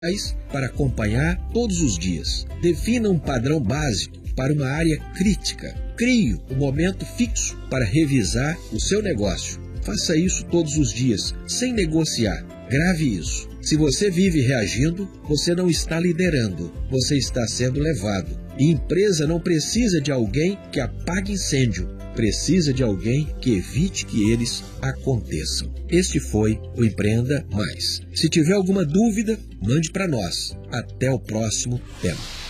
para acompanhar todos os dias. Defina um padrão básico para uma área crítica. Crie um momento fixo para revisar o seu negócio. Faça isso todos os dias, sem negociar. Grave isso. Se você vive reagindo, você não está liderando, você está sendo levado. E empresa não precisa de alguém que apague incêndio, precisa de alguém que evite que eles aconteçam. Este foi o Empreenda Mais. Se tiver alguma dúvida, mande para nós. Até o próximo tema.